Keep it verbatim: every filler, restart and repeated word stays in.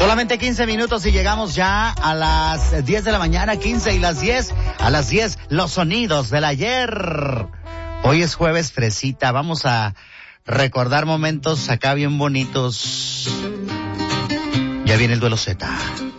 Solamente quince minutos y llegamos ya a las diez de la mañana, quince y las diez. A las diez, los sonidos del ayer. Hoy es jueves fresita, vamos a recordar momentos acá bien bonitos. Ya viene el duelo Z.